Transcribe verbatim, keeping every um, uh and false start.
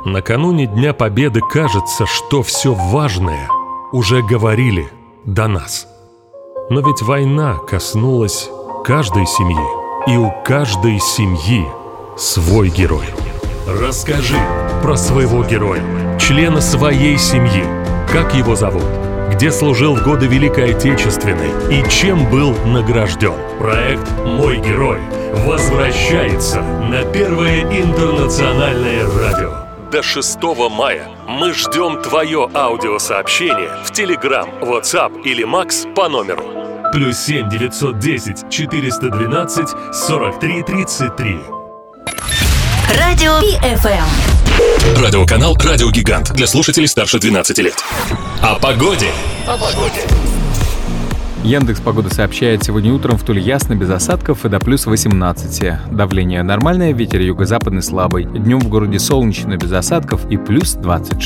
Накануне Дня Победы кажется, что все важное уже говорили до нас. Но ведь война коснулась каждой семьи, и у каждой семьи свой герой. Расскажи про своего героя, члена своей семьи. Как его зовут? Где служил в годы Великой Отечественной и чем был награжден? Проект «Мой герой» возвращается на Первое интернациональное радио. До шестого мая мы ждем твое аудиосообщение в Telegram, WhatsApp или Макс по номеру плюс семь девятьсот десять четыреста двенадцать сорок три тридцать три. Радио Пи-эф-эм. Радиоканал «Радио Гигант» для слушателей старше двенадцати лет. О погоде. О погоде. Яндекс.Погода сообщает, сегодня утром в Туле ясно, без осадков и до плюс восемнадцати. Давление нормальное, ветер юго-западный слабый. Днем в городе солнечно, без осадков и плюс двадцать шесть.